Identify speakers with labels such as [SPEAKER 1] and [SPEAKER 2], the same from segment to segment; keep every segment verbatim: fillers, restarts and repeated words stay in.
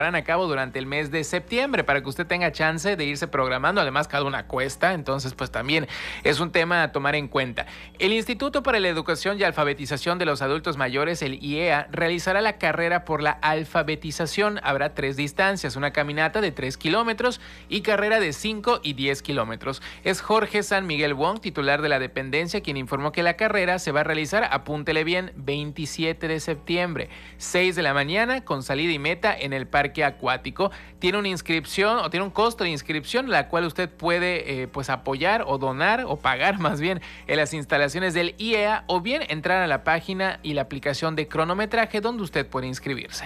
[SPEAKER 1] a cabo durante el mes de septiembre para que usted tenga chance de irse programando. Además, cada una cuesta, entonces pues también es un tema a tomar en cuenta. El Instituto para la Educación y Alfabetización de los Adultos Mayores, el I E A, realizará la carrera por la alfabetización. Habrá tres distancias, una caminata de tres kilómetros y carrera de cinco y diez kilómetros. Es Jorge San Miguel Wong, titular de la dependencia, quien informó que la carrera se va a realizar, apúntele bien, veintisiete de septiembre, seis de la mañana, con salida y meta en el Parque Acuático. Tiene una inscripción o tiene un costo de inscripción, la cual usted puede eh, pues apoyar o donar o pagar más bien en las instalaciones del I E A, o bien entrar a la página y la aplicación de cronometraje donde usted puede inscribirse.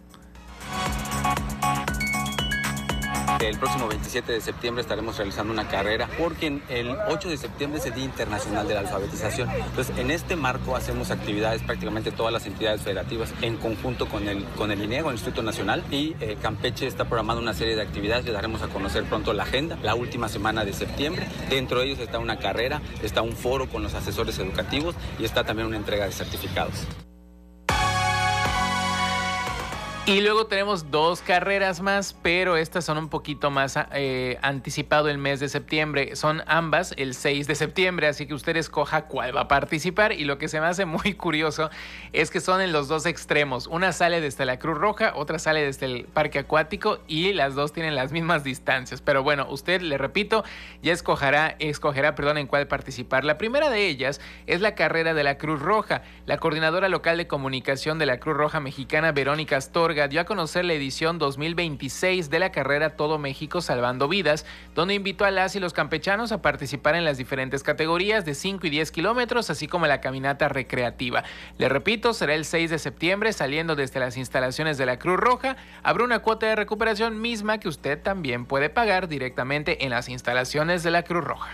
[SPEAKER 2] El próximo veintisiete de septiembre estaremos realizando una carrera porque el ocho de septiembre es el Día Internacional de la Alfabetización. Entonces, en este marco hacemos actividades prácticamente todas las entidades federativas en conjunto con el, con el INEA, con el Instituto Nacional, y eh, Campeche está programando una serie de actividades. Le daremos a conocer pronto la agenda, la última semana de septiembre. Dentro de ellos está una carrera, está un foro con los asesores educativos y está también una entrega de certificados.
[SPEAKER 1] Y luego tenemos dos carreras más, pero estas son un poquito más eh, anticipado el mes de septiembre. Son ambas el seis de septiembre, así que usted escoja cuál va a participar. Y lo que se me hace muy curioso es que son en los dos extremos. Una sale desde la Cruz Roja, otra sale desde el Parque Acuático, y las dos tienen las mismas distancias. Pero bueno, usted, le repito, ya escogerá, escogerá perdón, en cuál participar. La primera de ellas es la carrera de la Cruz Roja. La coordinadora local de comunicación de la Cruz Roja Mexicana, Verónica Astorga, dio a conocer la edición dos mil veintiséis de la carrera Todo México Salvando Vidas, donde invitó a las y los campechanos a participar en las diferentes categorías de cinco y diez kilómetros, así como la caminata recreativa. Le repito, será el seis de septiembre, saliendo desde las instalaciones de la Cruz Roja. Habrá una cuota de recuperación misma que usted también puede pagar directamente en las instalaciones de la Cruz Roja.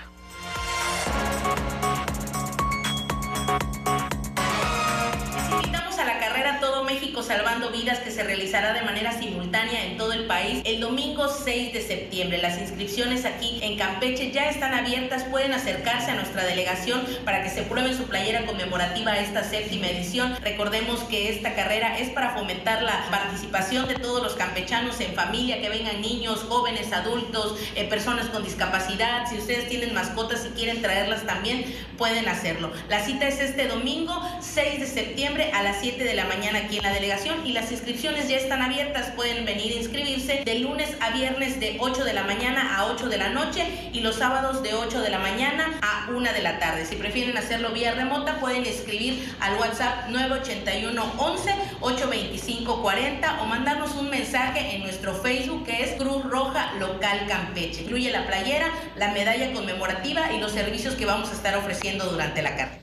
[SPEAKER 3] Salvando Vidas, que se realizará de manera simultánea en todo el país el domingo seis de septiembre. Las inscripciones aquí en Campeche ya están abiertas. Pueden acercarse a nuestra delegación para que se prueben su playera conmemorativa a esta séptima edición. Recordemos que esta carrera es para fomentar la participación de todos los campechanos en familia, que vengan niños, jóvenes, adultos, eh, personas con discapacidad. Si ustedes tienen mascotas y quieren traerlas también, pueden hacerlo. La cita es este domingo seis de septiembre a las siete de la mañana aquí en la delegación, y las inscripciones ya están abiertas. Pueden venir a inscribirse de lunes a viernes de ocho de la mañana a ocho de la noche y los sábados de ocho de la mañana a una de la tarde. Si prefieren hacerlo vía remota, pueden escribir al WhatsApp nueve ochenta y uno once ocho veinticinco cuarenta o mandarnos un mensaje en nuestro Facebook, que es Cruz Roja Local Campeche. Incluye la playera, la medalla conmemorativa y los servicios que vamos a estar ofreciendo durante la carrera.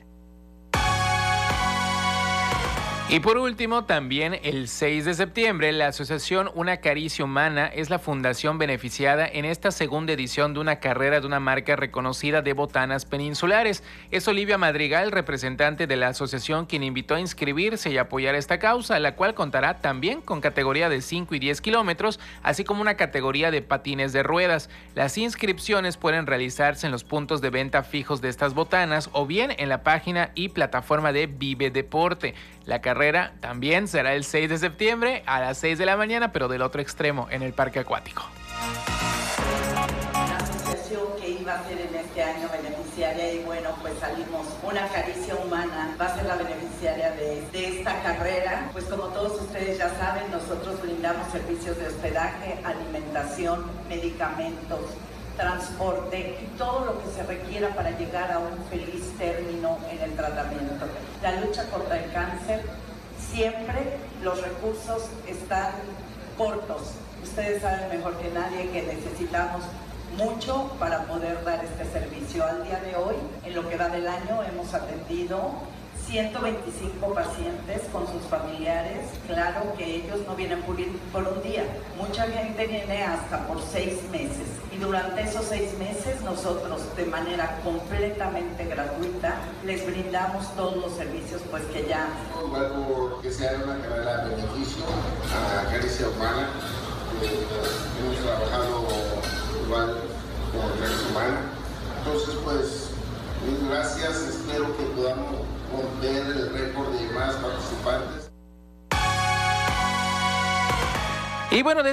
[SPEAKER 1] Y por último, también el seis de septiembre, la asociación Una Caricia Humana es la fundación beneficiada en esta segunda edición de una carrera de una marca reconocida de botanas peninsulares. Es Olivia Madrigal, representante de la asociación, quien invitó a inscribirse y apoyar esta causa, la cual contará también con categoría de cinco y diez kilómetros, así como una categoría de patines de ruedas. Las inscripciones pueden realizarse en los puntos de venta fijos de estas botanas o bien en la página y plataforma de Vive Deporte. La carrera también será el seis de septiembre a las seis de la mañana, pero del otro extremo, en el Parque Acuático.
[SPEAKER 4] La asociación que iba a ser en este año beneficiaria, y bueno, pues salimos. Una Caricia Humana va a ser la beneficiaria de, de esta carrera. Pues como todos ustedes ya saben, nosotros brindamos servicios de hospedaje, alimentación, medicamentos, transporte y todo lo que se requiera para llegar a un feliz término en el tratamiento. La lucha contra el cáncer, siempre los recursos están cortos. Ustedes saben mejor que nadie que necesitamos mucho para poder dar este servicio. Al día de hoy, en lo que va del año, hemos atendido ciento veinticinco pacientes con sus familiares. Claro que ellos no vienen por, ir por un día, mucha gente viene hasta por seis meses, y durante esos seis meses nosotros de manera completamente gratuita les brindamos todos los servicios pues que ya...
[SPEAKER 5] Luego que sea una carrera de beneficio a Caricia Humana, eh, hemos trabajado igual con Caricia Humana, entonces pues mil gracias, espero que podamos romper el récord de más participantes.
[SPEAKER 1] Y bueno,